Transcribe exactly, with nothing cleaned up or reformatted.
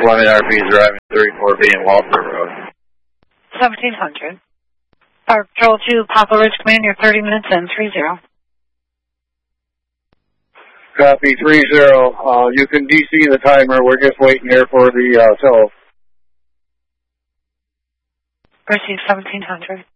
twenty R P driving thirty-four B and Walter Road. seventeen hundred. Fire Patrol two, Papa Ridge Command, you're thirty minutes in, three zero. Copy, three zero. Uh, you can D C the timer. We're just waiting here for the uh, tow. Receive seventeen hundred.